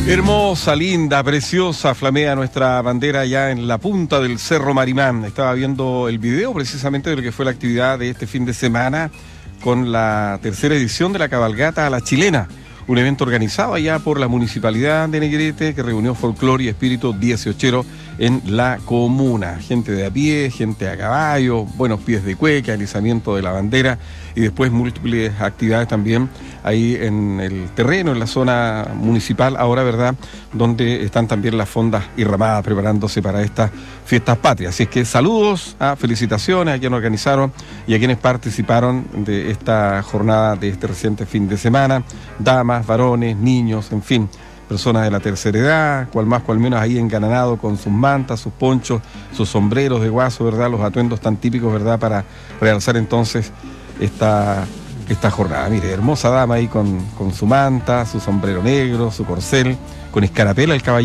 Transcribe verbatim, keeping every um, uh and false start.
Hermosa, linda, preciosa, flamea nuestra bandera ya en la punta del Cerro Marimán. Estaba viendo el video precisamente de lo que fue la actividad de este fin de semana con la tercera edición de la cabalgata a la chilena, un evento organizado allá por la Municipalidad de Negrete que reunió folclore y espíritu dieciochero en la comuna. Gente de a pie, gente a caballo, buenos pies de cueca, alisamiento de la bandera y después múltiples actividades también ahí en el terreno, en la zona municipal, ahora, ¿verdad?, donde están también las fondas y ramadas preparándose para estas fiestas patrias. Así es que saludos, a felicitaciones a quienes organizaron y a quienes participaron de esta jornada de este reciente fin de semana, damas, varones, niños, en fin, personas de la tercera edad, cual más, cual menos ahí engananado con sus mantas, sus ponchos, sus sombreros de guaso, ¿verdad?, los atuendos tan típicos, ¿verdad?, para realzar entonces esta... esta jornada. Mire, hermosa dama ahí con, con su manta, su sombrero negro, su corcel, con escarapela el caballero.